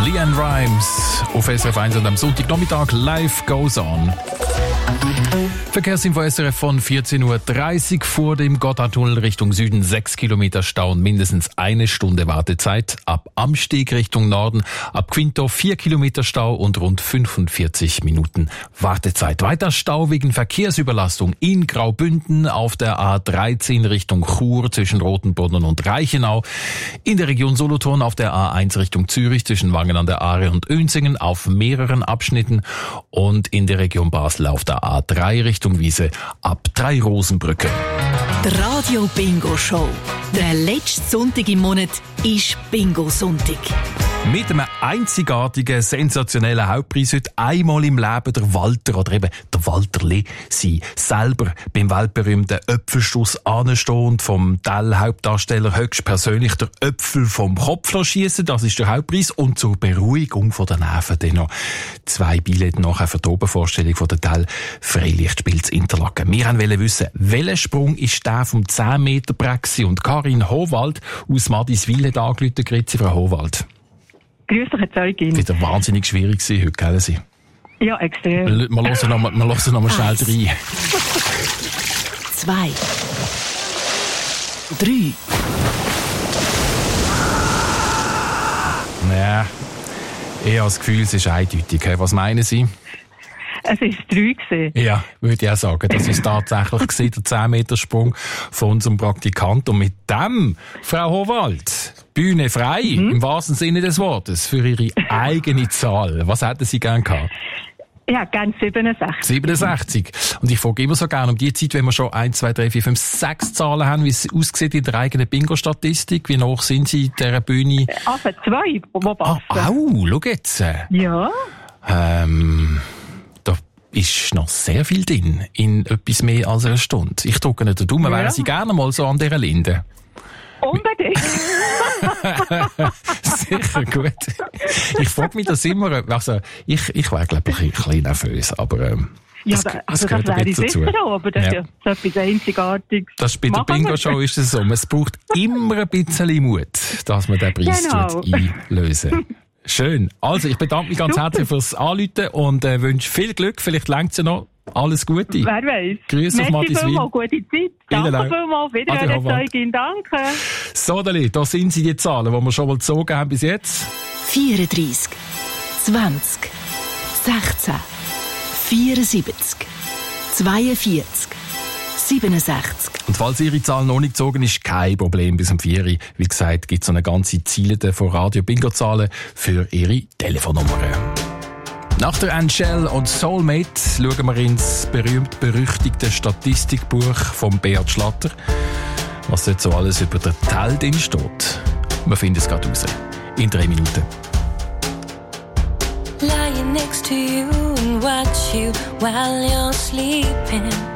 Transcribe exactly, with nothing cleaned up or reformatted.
Leanne Rimes auf S R F eins und am Sonntagnachmittag Life Goes On. Verkehrsinfo S R F von vierzehn Uhr dreißig vor dem Gotthardtunnel Richtung Süden, sechs Kilometer Stau und mindestens eine Stunde Wartezeit. Ab Amsteg Richtung Norden, ab Quinto vier Kilometer Stau und rund fünfundvierzig Minuten Wartezeit. Weiter Stau wegen Verkehrsüberlastung in Graubünden auf der A dreizehn Richtung Chur zwischen Rothenburg und Reichenau. In der Region Solothurn auf der A eins Richtung Zürich zwischen Wangen an der Aare und Önsingen auf mehreren Abschnitten und in der Region Basel auf der A drei Richtung Wiese ab drei Rosenbrücke. Die Radio Bingo Show. Der letzte Sonntag im Monat ist Bingo-Sonntag. Mit einem einzigartigen, sensationellen Hauptpreis heute einmal im Leben der Walter oder eben der Walter Lee sie selber beim weltberühmten Öpfelstoss anstehen und vom Tell-Hauptdarsteller höchstpersönlich der Öpfel vom Kopf schiessen. Das ist der Hauptpreis. Und zur Beruhigung der Nerven dann noch zwei Billette nachher für die Obervorstellung von der Tell Freilichtspiels Interlaken. Wir wollten wissen, welcher Sprung ist der vom zehn Meter Brexi und Karin Howald aus Madiswil hat angerufen. Grüezi, Frau Howald. Grüß dich, Herr Zeugin. Wieder wahnsinnig schwierig gewesen heute, gell Sie? Ja, extrem. Wir, wir hören noch mal, wir hören noch mal schnell rein. Zwei. Drei. Ja, ich habe das Gefühl, es ist eindeutig. Was meinen Sie? Es war drei gewesen. Ja, würde ich auch sagen. Das ist tatsächlich gewesen, der zehn Meter Sprung von unserem Praktikant. Und mit dem, Frau Howald, Bühne frei, mhm. im wahrsten Sinne des Wortes, für Ihre eigene Zahl. Was hätten Sie gern gehabt? Ja, ganz siebenundsechzig. siebenundsechzig. Und ich frage immer so gerne um die Zeit, wenn wir schon eins, zwei, drei, vier, fünf, sechs Zahlen haben, wie es aussieht in der eigenen Bingo-Statistik. Wie hoch sind Sie dieser Bühne? Also zwei, wo passen. Ah, au, schau jetzt. Ja. Ähm... ist noch sehr viel drin, in etwas mehr als einer Stunde. Ich drücke nicht den Daumen, ja. Wären Sie gerne mal so an dieser Linde? Unbedingt. Sicher, gut. Ich frage mich das immer, also ich, ich wäre glaube ich ein bisschen nervös, aber ähm, ja, das, aber, das also gehört das ein bisschen dazu. Sicher auch, aber das ja. ist ja so etwas Einzigartiges. Das bei der Bingo-Show ist es so, es braucht immer ein bisschen Mut, dass man den Preis genau. einlösen. Schön. Also, ich bedanke mich ganz Super. herzlich fürs Anrufen und äh, wünsche viel Glück. Vielleicht längt es ja noch. Alles Gute. Wer weiß. Grüße auf Madiswil. Merci gute Zeit. Danke vielmals. Wiederhören, Zeugin. Danke. So, Dali, da sind sie die Zahlen, die wir schon mal gezogen haben bis jetzt. vierunddreissig, zwanzig, sechzehn, vierundsiebzig, zweiundvierzig, siebenundsechzig. Und falls Ihre Zahl noch nicht gezogen ist, kein Problem bis um vier Uhr. Wie gesagt, gibt es so eine ganze Ziele von Radio-Bingo-Zahlen für Ihre Telefonnummer. Nach der Angel und Soulmate schauen wir ins berühmt-berüchtigte Statistikbuch von Beat Schlatter. Was dort so alles über den Tell drin steht. Wir finden es gerade raus. In drei Minuten. Lying next to you and watch you while you're sleeping.